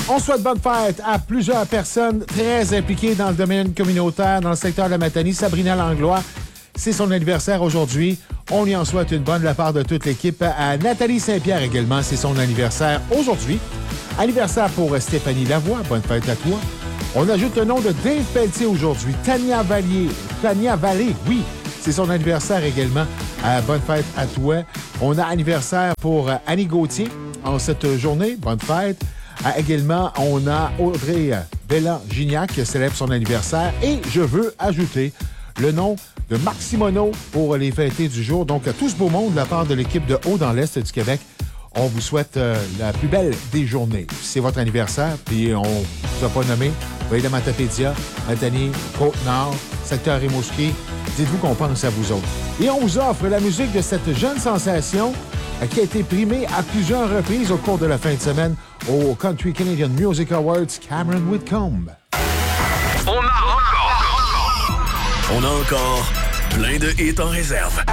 On souhaite bonne fête à plusieurs personnes très impliquées dans le domaine communautaire, dans le secteur de la Matanie. Sabrina Langlois, c'est son anniversaire aujourd'hui. On lui en souhaite une bonne de la part de toute l'équipe. À Nathalie Saint-Pierre également, c'est son anniversaire aujourd'hui. Anniversaire pour Stéphanie Lavoie, bonne fête à toi. On ajoute le nom de Dave Pelletier aujourd'hui. Tania Vallée, oui, c'est son anniversaire également. Bonne fête à toi. On a anniversaire pour Annie Gauthier en cette journée. Bonne fête. Également, on a Audrey Bella-Gignac qui célèbre son anniversaire. Et je veux ajouter le nom de Marc Simoneau pour les fêtés du jour. Donc, à tout ce beau monde de la part de l'équipe de Haut dans l'Est du Québec, on vous souhaite la plus belle des journées. C'est votre anniversaire, puis on ne vous a pas nommé. Veuillez de Matapédia, Matanie, Côte-Nord, secteur Rimouski. Dites-vous qu'on pense à vous autres. Et on vous offre la musique de cette jeune sensation qui a été primée à plusieurs reprises au cours de la fin de semaine au Country Canadian Music Awards, Cameron Whitcomb. On a encore plein de hits en réserve.